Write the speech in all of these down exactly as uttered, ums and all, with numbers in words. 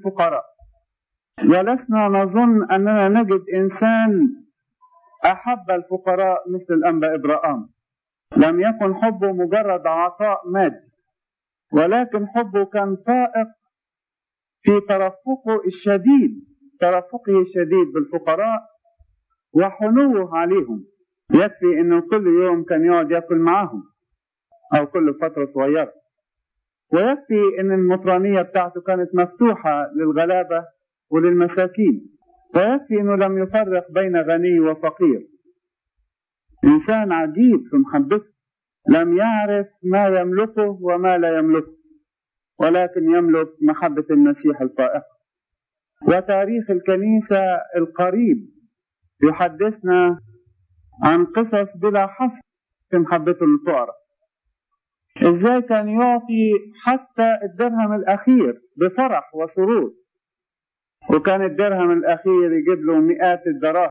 للفقراء، ولسنا نظن أننا نجد إنسان أحب الفقراء مثل الأنبا إبراهام. لم يكن حبه مجرد عطاء مادي، ولكن حبه كان فائق في ترفقه الشديد ترفقه الشديد بالفقراء وحنوه عليهم. يكفي أنه كل يوم كان يقعد يأكل معهم أو كل فترة صغيرة، ويكفي أن المطرانية بتاعته كانت مفتوحة للغلابة وللمساكين، ويكفي أنه لم يفرق بين غني وفقير. إنسان عجيب في محبته، لم يعرف ما يملكه وما لا يملكه، ولكن يملك محبة المسيح الفائقة. وتاريخ الكنيسة القريب يحدثنا عن قصص بلا حصر في محبته للفقراء. إزاي كان يعطي حتى الدرهم الأخير بفرح وسرور، وكان الدرهم الأخير يجيب له مئات الدراهم،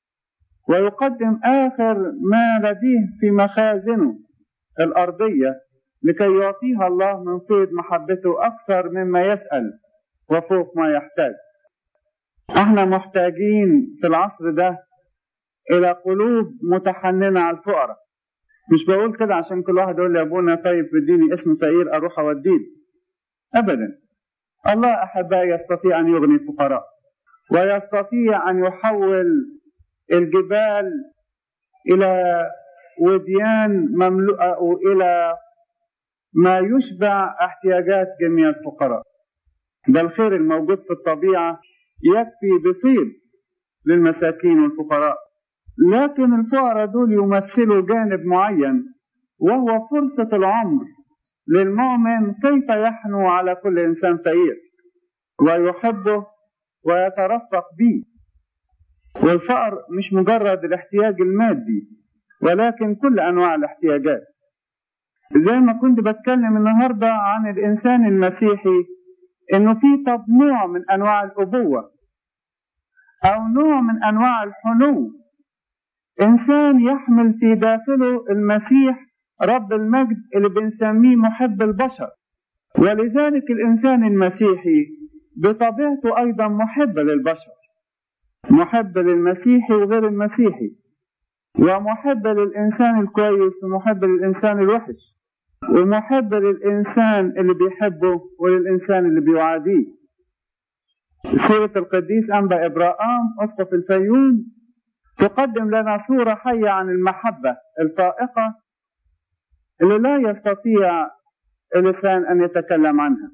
ويقدم آخر ما لديه في مخازنه الأرضية لكي يعطيها الله من فيض محبته أكثر مما يسأل وفوق ما يحتاج. احنا محتاجين في العصر ده إلى قلوب متحننة على الفقراء. مش بقول كده عشان كل واحد يقول لي يا ابونا طيب بديني اسم فقير أروح أوديه، أبدا. الله أحبائي يستطيع أن يغني الفقراء، ويستطيع أن يحول الجبال إلى وديان مملوءة وإلى ما يشبع احتياجات جميع الفقراء. ده الخير الموجود في الطبيعة يكفي بفيض للمساكين والفقراء، لكن الفقراء دول يمثلوا جانب معين، وهو فرصة العمر للمؤمن كيف يحنو على كل إنسان فقير ويحبه ويترفق به. والفقر مش مجرد الاحتياج المادي، ولكن كل أنواع الاحتياجات. زي ما كنت بتكلم النهاردة عن الإنسان المسيحي، إنه في طب نوع من أنواع الأبوة أو نوع من أنواع الحنو. إنسان يحمل في داخله المسيح رب المجد اللي بنسميه محب البشر، ولذلك الإنسان المسيحي بطبيعته أيضا محب للبشر، محب للمسيحي وغير المسيحي، ومحب للإنسان الكويس ومحب للإنسان الوحش، ومحب للإنسان اللي بيحبه وللإنسان اللي بيعاديه. سورة القديس أنبا إبراهام أسقف الفيوم تقدم لنا صورة حية عن المحبة الفائقة اللي لا يستطيع اللسان أن يتكلم عنها.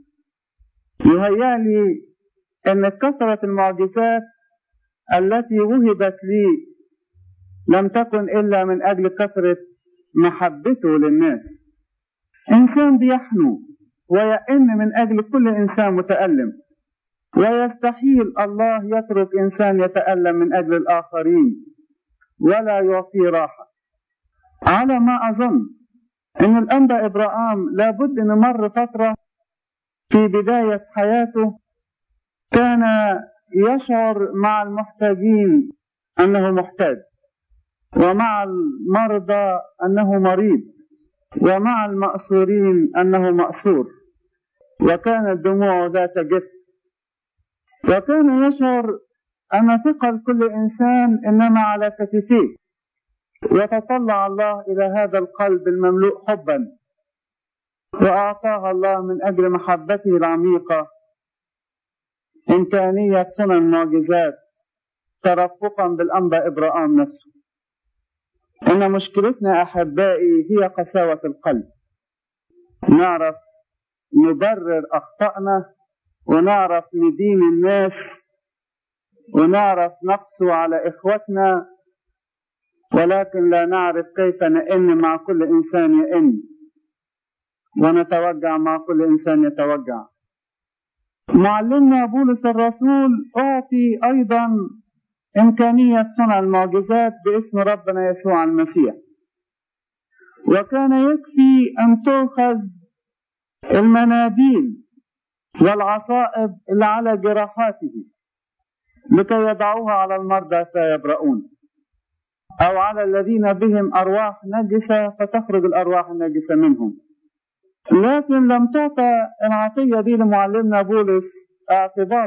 يهيألي أن كثرة المعجزات التي وهبت لي لم تكن إلا من أجل كثرة محبته للناس. إنسان بيحنو ويئن من أجل كل إنسان متألم، ويستحيل الله يترك إنسان يتألم من أجل الآخرين ولا يعطيه راحة. على ما أظن أن الأنبا إبراهام لابد أن مر فترة في بداية حياته كان يشعر مع المحتاجين أنه محتاج، ومع المرضى أنه مريض، ومع المأسورين أنه مأسور، وكانت دموعه ذات جف، وكان يشعر أن ثقل كل إنسان إنما على كتفيه. وتطلع الله إلى هذا القلب المملوء حبا، وأعطاها الله من أجل محبته العميقة إمكانية صنع المعجزات ترفقا بالأنبا إبراهام نفسه. إن مشكلتنا أحبائي هي قساوة القلب. نعرف نبرر أخطأنا، ونعرف ندين الناس، ونعرف نقسو على إخوتنا، ولكن لا نعرف كيف نئن مع كل إنسان يئن، ونتوجع مع كل إنسان يتوجع. معلمنا بولس الرسول أعطي أيضا إمكانية صنع المعجزات باسم ربنا يسوع المسيح، وكان يكفي أن تؤخذ المناديل والعصائب اللي على جراحاته لكي يضعوها على المرضى فيبرؤون، أو على الذين بهم أرواح نجسة فتخرج الأرواح النجسة منهم. لكن لم تعطى العطية دي لمعلمنا بولس اعتبار